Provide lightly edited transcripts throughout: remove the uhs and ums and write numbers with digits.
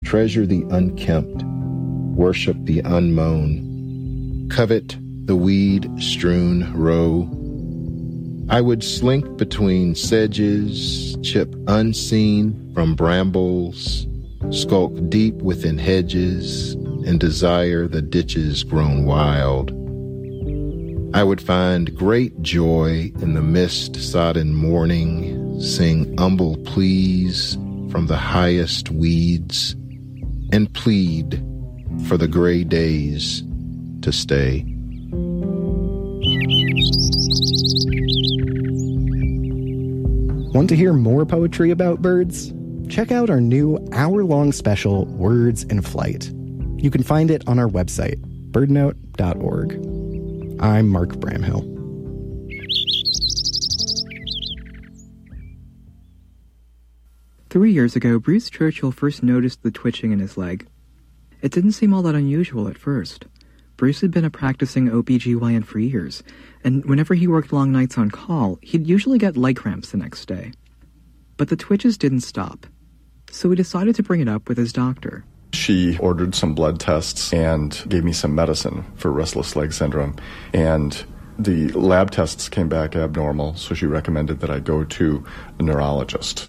treasure the unkempt, worship the unmown, covet the weed-strewn row. I would slink between sedges, chip unseen from brambles, skulk deep within hedges, and desire the ditches grown wild. I would find great joy in the mist-sodden morning, sing humble pleas from the highest weeds, and plead for the gray days to stay. Want to hear more poetry about birds? Check out our new hour-long special, Words in Flight. You can find it on our website, birdnote.org. I'm Mark Bramhill. Three years ago, Bruce Churchill first noticed the twitching in his leg. It didn't seem all that unusual at first. Bruce had been a practicing OBGYN for years, and whenever he worked long nights on call, he'd usually get leg cramps the next day. But the twitches didn't stop, so he decided to bring it up with his doctor. She ordered some blood tests and gave me some medicine for restless leg syndrome, and the lab tests came back abnormal, so she recommended that I go to a neurologist.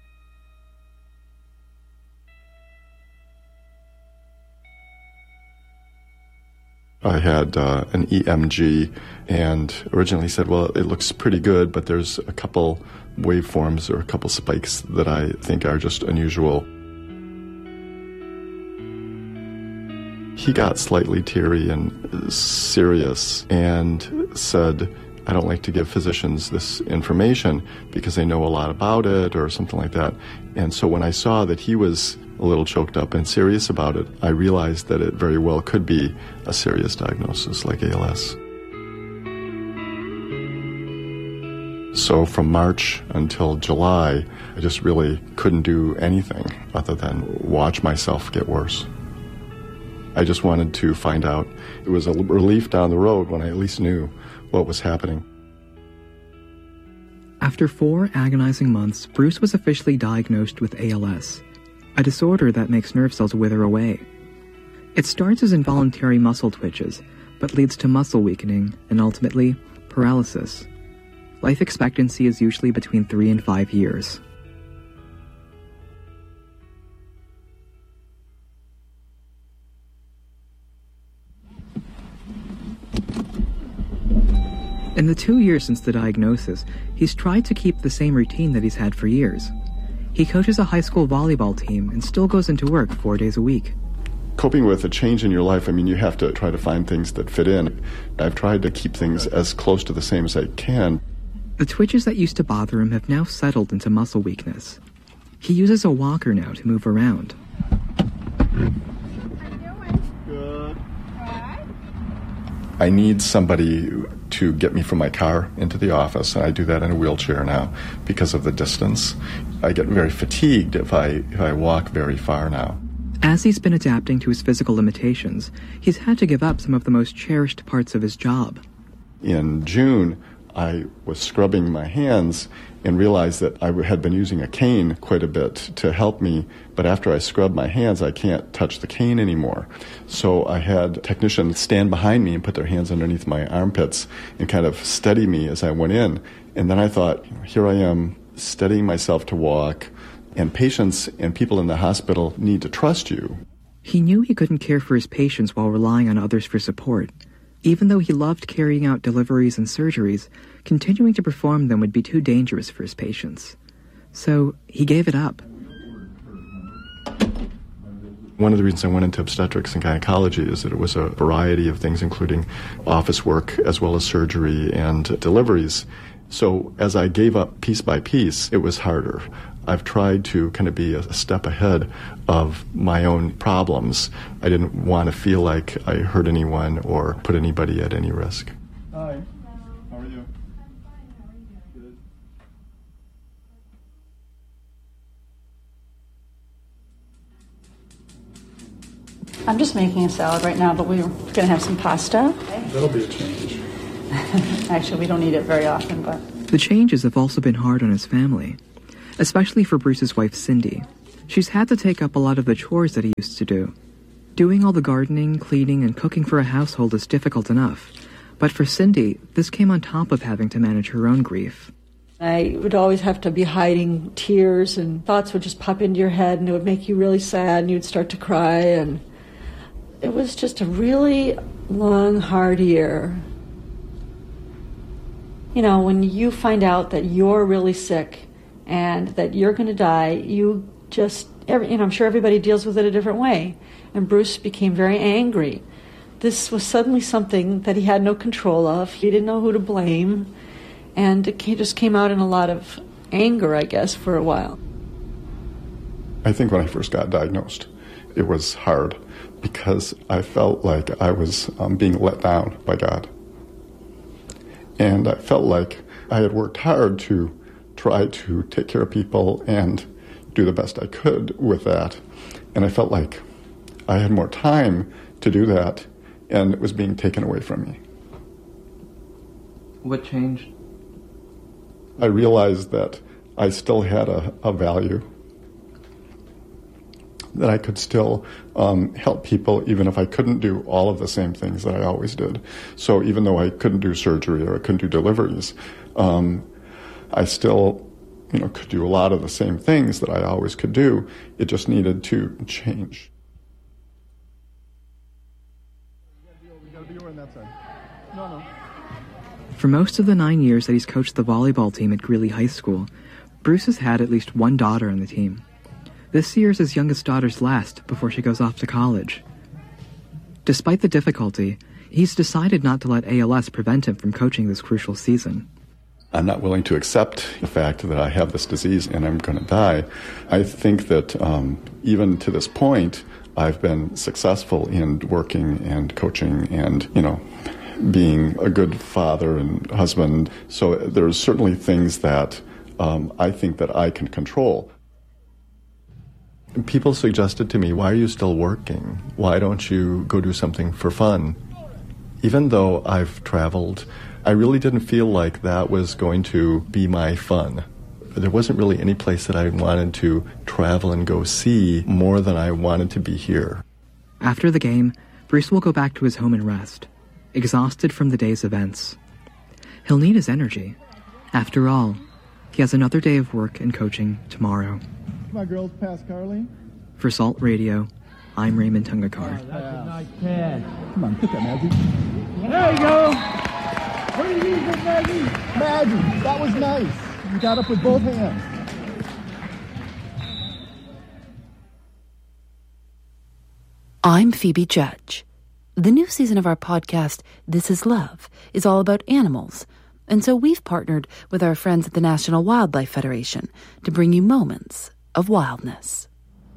I had an EMG, and originally said, well, it looks pretty good, but there's a couple waveforms or a couple spikes that I think are just unusual. He got slightly teary and serious and said, I don't like to give physicians this information because they know a lot about it or something like that. And so when I saw that he was a little choked up and serious about it, I realized that it very well could be a serious diagnosis like ALS. So from March until July, I just really couldn't do anything other than watch myself get worse. I just wanted to find out. It was a relief down the road when I at least knew what was happening. After 4 agonizing months, Bruce was officially diagnosed with ALS, a disorder that makes nerve cells wither away. It starts as involuntary muscle twitches, but leads to muscle weakening and ultimately paralysis. Life expectancy is usually between 3 and 5 years. In the 2 years since the diagnosis, he's tried to keep the same routine that he's had for years. He coaches a high school volleyball team and still goes into work 4 days a week. Coping with a change in your life, you have to try to find things that fit in. I've tried to keep things as close to the same as I can. The twitches that used to bother him have now settled into muscle weakness. He uses a walker now to move around. Good. I need somebody to get me from my car into the office, and I do that in a wheelchair now because of the distance. I get very fatigued if I walk very far now. As he's been adapting to his physical limitations, he's had to give up some of the most cherished parts of his job. In June, I was scrubbing my hands and realized that I had been using a cane quite a bit to help me, but after I scrub my hands, I can't touch the cane anymore. So I had technicians stand behind me and put their hands underneath my armpits and kind of steady me as I went in. And then I thought, here I am, steadying myself to walk, and patients and people in the hospital need to trust you. He knew he couldn't care for his patients while relying on others for support. Even though he loved carrying out deliveries and surgeries, continuing to perform them would be too dangerous for his patients. So he gave it up. One of the reasons I went into obstetrics and gynecology is that it was a variety of things, including office work as well as surgery and deliveries. So as I gave up piece by piece, it was harder. I've tried to kind of be a step ahead of my own problems. I didn't want to feel like I hurt anyone or put anybody at any risk. Hi. How are you? Good. I'm just making a salad right now, but we're going to have some pasta. That'll be a change. Actually, we don't eat it very often, but... The changes have also been hard on his family, especially for Bruce's wife, Cindy. She's had to take up a lot of the chores that he used to do. Doing all the gardening, cleaning, and cooking for a household is difficult enough. But for Cindy, this came on top of having to manage her own grief. I would always have to be hiding tears, and thoughts would just pop into your head, and it would make you really sad, and you'd start to cry. And it was just a really long, hard year. You know, when you find out that you're really sick and that you're going to die, you just, I'm sure everybody deals with it a different way. And Bruce became very angry. This was suddenly something that he had no control of. He didn't know who to blame. And it just came out in a lot of anger, I guess, for a while. I think when I first got diagnosed, it was hard because I felt like I was being let down by God. And I felt like I had worked hard to try to take care of people and do the best I could with that. And I felt like I had more time to do that, and it was being taken away from me. What changed? I realized that I still had a value, that I could still help people even if I couldn't do all of the same things that I always did. So even though I couldn't do surgery or I couldn't do deliveries, I still could do a lot of the same things that I always could do. It just needed to change. For most of the 9 years that he's coached the volleyball team at Greeley High School, Bruce has had at least one daughter on the team. This year's his youngest daughter's last before she goes off to college. Despite the difficulty, he's decided not to let ALS prevent him from coaching this crucial season. I'm not willing to accept the fact that I have this disease and I'm going to die. I think that even to this point, I've been successful in working and coaching and, being a good father and husband. So there's certainly things that I think that I can control. People suggested to me, why are you still working? Why don't you go do something for fun? Even though I've traveled, I really didn't feel like that was going to be my fun. There wasn't really any place that I wanted to travel and go see more than I wanted to be here. After the game, Bruce will go back to his home and rest, exhausted from the day's events. He'll need his energy. After all, he has another day of work and coaching tomorrow. Come on, girls, past Carly. For Salt Radio, I'm Raymond Tungakar. Oh, that's a nice catch. Come on, get that, Maggie. There you go. What do you need, Maggie? Maggie, that was nice. You got up with both hands. I'm Phoebe Judge. The new season of our podcast, This Is Love, is all about animals. And so we've partnered with our friends at the National Wildlife Federation to bring you moments of wildness.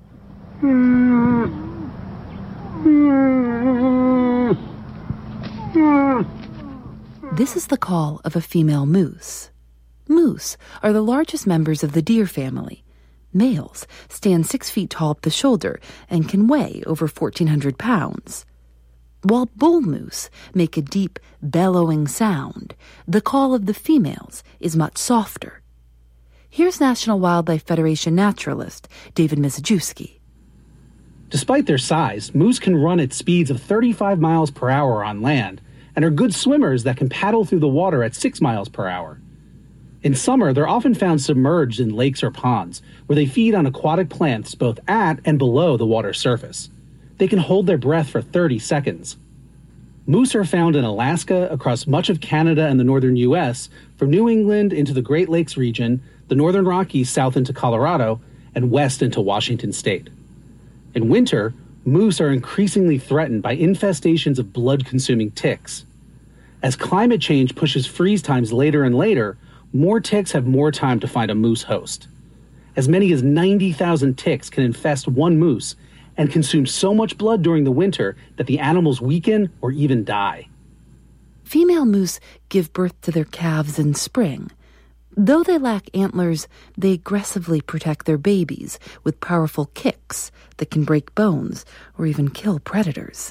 This is the call of a female moose. Moose are the largest members of the deer family. Males stand 6 feet tall at the shoulder and can weigh over 1,400 pounds. While bull moose make a deep, bellowing sound, the call of the females is much softer. Here's National Wildlife Federation naturalist David Mizejewski. Despite their size, moose can run at speeds of 35 miles per hour on land and are good swimmers that can paddle through the water at 6 miles per hour. In summer, they're often found submerged in lakes or ponds, where they feed on aquatic plants both at and below the water's surface. They can hold their breath for 30 seconds. Moose are found in Alaska, across much of Canada and the northern U.S., from New England into the Great Lakes region, the Northern Rockies south into Colorado, and west into Washington state. In winter, moose are increasingly threatened by infestations of blood-consuming ticks. As climate change pushes freeze times later and later, more ticks have more time to find a moose host. As many as 90,000 ticks can infest one moose and consume so much blood during the winter that the animals weaken or even die. Female moose give birth to their calves in spring. Though they lack antlers, they aggressively protect their babies with powerful kicks that can break bones or even kill predators.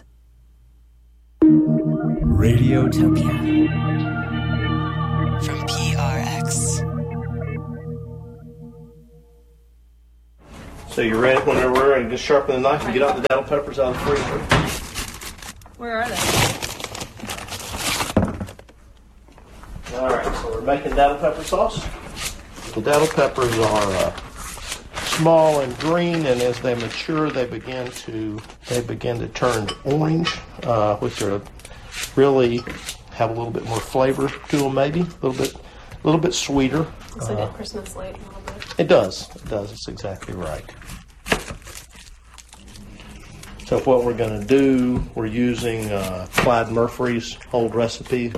Radiotopia from PRX. So you're ready whenever we're ready. Just sharpen the knife and get out the Dattle peppers out of the freezer. Where are they? All right, so we're making Dattle pepper sauce. The Dattle peppers are small and green, and as they mature, they begin to turn orange, which are really have a little bit more flavor to them, maybe a little bit sweeter. It's like a Christmas light a little bit. It does. It's exactly right. So what we're going to do, we're using Clyde Murphy's old recipe.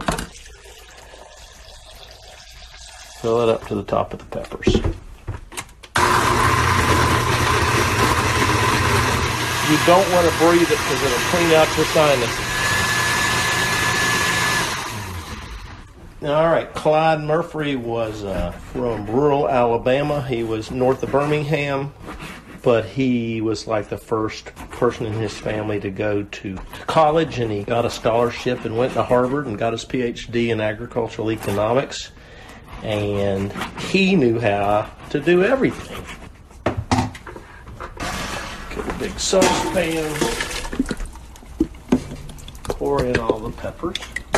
Fill it up to the top of the peppers. You don't want to breathe it because it'll clean out your sinuses. All right, Clyde Murphy was from rural Alabama. He was north of Birmingham, but he was like the first person in his family to go to college, and he got a scholarship and went to Harvard and got his PhD in agricultural economics, and he knew how to do everything. Get a big saucepan, pour in all the peppers.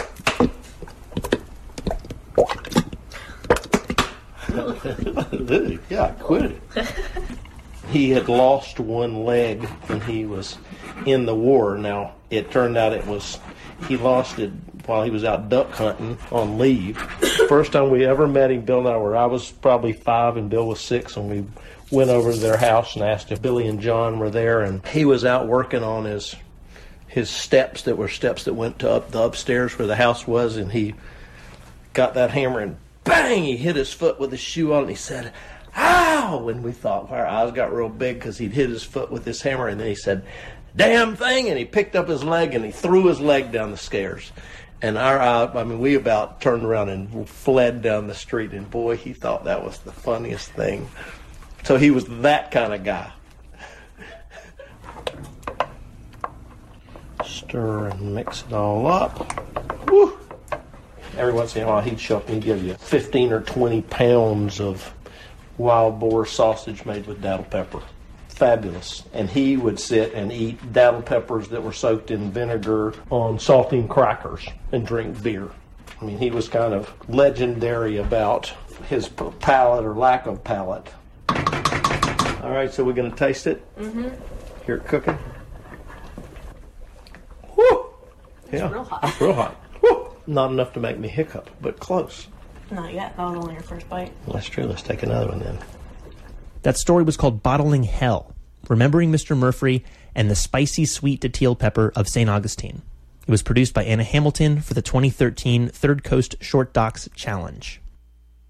Yeah, quit it. He had lost one leg when he was in the war. Now, it turned out he lost it while he was out duck hunting on leave. First time we ever met him, Bill and I was probably 5 and Bill was 6, and we went over to their house and asked if Billy and John were there, and he was out working on his steps that went up the upstairs where the house was, and he got that hammer and bang, he hit his foot with his shoe on, and he said, ow! And we thought, our eyes got real big because he'd hit his foot with this hammer, and then he said, damn thing, and he picked up his leg and he threw his leg down the stairs. And we about turned around and fled down the street, and boy, he thought that was the funniest thing. So he was that kind of guy. Stir and mix it all up. Woo! Every once in a while, he'd show up and he'd give you 15 or 20 pounds of wild boar sausage made with Dattle pepper. Fabulous. And he would sit and eat Dattle peppers that were soaked in vinegar on saltine crackers and drink beer. I mean, he was kind of legendary about his palate or lack of palate. All right, so we're going to taste it? Mm-hmm. Hear it cooking? Woo! Yeah, it's real hot. It's real hot. Woo! Not enough to make me hiccup, but close. Not yet. That was only your first bite. That's true. Let's take another one then. That story was called Bottling Hell, Remembering Mr. Murphy and the Spicy Sweet Datil Pepper of St. Augustine. It was produced by Anna Hamilton for the 2013 Third Coast Short Docs Challenge.